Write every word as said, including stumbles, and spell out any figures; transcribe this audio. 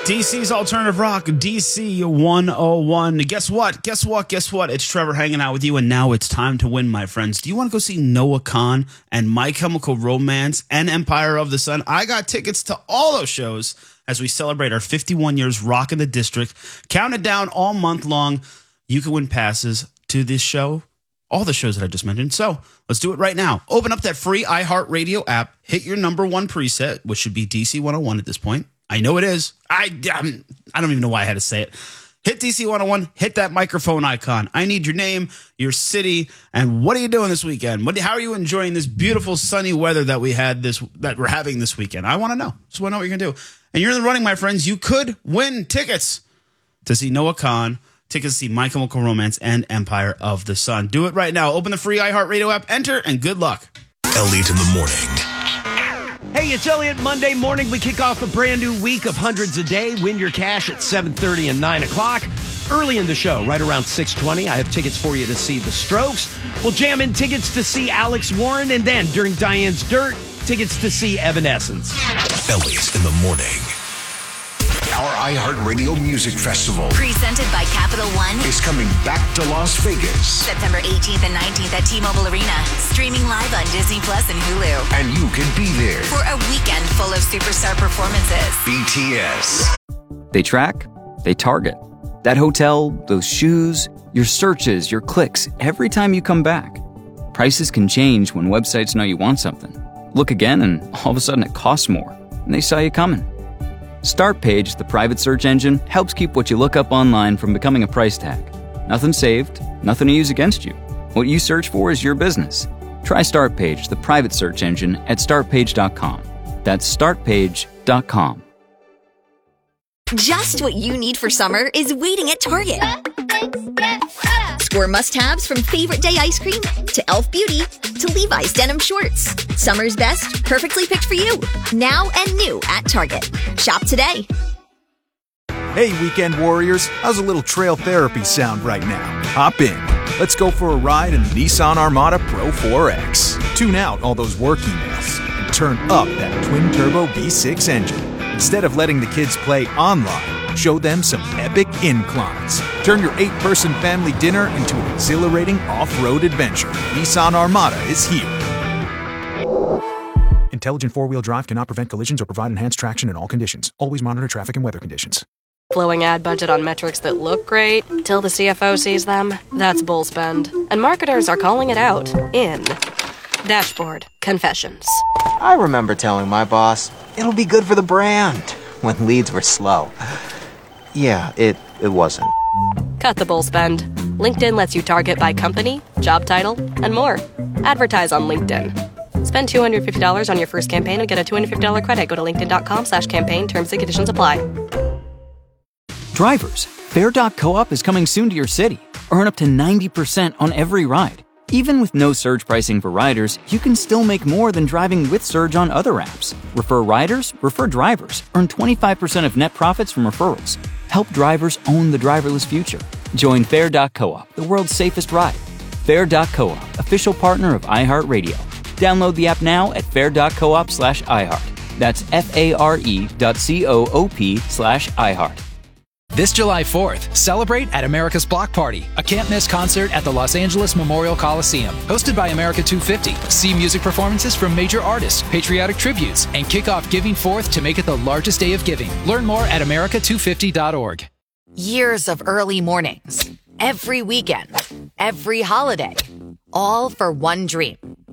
D C's Alternative Rock, D C one oh one. Guess what? Guess what? Guess what? It's Trevor hanging out with you, and now it's time to win, my friends. Do you want to go see Noah Kahan and My Chemical Romance and Empire of the Sun? I got tickets to all those shows as we celebrate our fifty-one years rocking the district. Count it down all month long. You can win passes to this show, all the shows that I just mentioned. So let's do it right now. Open up that free iHeartRadio app, hit your number one preset, which should be D C one oh one at this point. I know it is. I, I'm, I don't even know why I had to say it. Hit D C one oh one, hit that microphone icon. I need your name, your city, and what are you doing this weekend? What, how are you enjoying this beautiful sunny weather that we had this that we're having this weekend? I want to know. Just want to know what you're going to do. And you're in the running, my friends. You could win tickets to see Noah Kahan, tickets to see My Chemical Romance and Empire of the Sun. Do it right now. Open the free iHeartRadio app, enter, and good luck. Elliot in the morning. Hey, it's Elliot. Monday morning, we kick off a brand new week of hundreds a day. Win your cash at seven thirty and nine o'clock. Early in the show, right around six twenty, I have tickets for you to see The Strokes. We'll jam in tickets to see Alex Warren. And then, during Diane's Dirt, tickets to see Evanescence. Elliot in the morning. Our iHeartRadio Music Festival, presented by Capital One, is coming back to Las Vegas. September eighteenth and nineteenth at T-Mobile Arena. Streaming live on Disney Plus and Hulu. And you can be there for a weekend full of superstar performances. B T S. They track, they target. That hotel, those shoes, your searches, your clicks, every time you come back. Prices can change when websites know you want something. Look again and all of a sudden it costs more. And they saw you coming. StartPage, the private search engine, helps keep what you look up online from becoming a price tag. Nothing saved, nothing to use against you. What you search for is your business. Try StartPage, the private search engine, at start page dot com. That's start page dot com. Just what you need for summer is waiting at Target. Score must-haves from Favorite Day ice cream to Elf Beauty to Levi's denim shorts. Summer's best, perfectly picked for you. Now and new at Target. Shop today. Hey, weekend warriors. How's a little trail therapy sound right now? Hop in. Let's go for a ride in the Nissan Armada Pro four X. Tune out all those work emails and turn up that twin-turbo V six engine. Instead of letting the kids play online, show them some epic inclines. Turn your eight-person family dinner into an exhilarating off-road adventure. Nissan Armada is here. Intelligent four-wheel drive cannot prevent collisions or provide enhanced traction in all conditions. Always monitor traffic and weather conditions. Blowing ad budget on metrics that look great till the C F O sees them. That's bull spend. And marketers are calling it out in Dashboard Confessions. I remember telling my boss, it'll be good for the brand, when leads were slow. Yeah, it, it wasn't. Cut the bull spend. LinkedIn lets you target by company, job title, and more. Advertise on LinkedIn. Spend two hundred fifty dollars on your first campaign and get a two hundred fifty dollars credit. Go to linkedin.com slash campaign. Terms and conditions apply. Drivers, Fair dot coop is coming soon to your city. Earn up to ninety percent on every ride. Even with no surge pricing for riders, you can still make more than driving with Surge on other apps. Refer riders, refer drivers. Earn twenty-five percent of net profits from referrals. Help drivers own the driverless future. Join Fair dot coop, the world's safest ride. Fair dot coop, official partner of iHeartRadio. Download the app now at fair dot coop slash iHeart. That's F-A-R-E dot C-O-O-P slash iHeart. This July fourth, celebrate at America's Block Party, a can't-miss concert at the Los Angeles Memorial Coliseum. Hosted by America two fifty. See music performances from major artists, patriotic tributes, and kick off Giving Fourth to make it the largest day of giving. Learn more at america two fifty dot org. Years of early mornings, every weekend, every holiday, all for one dream.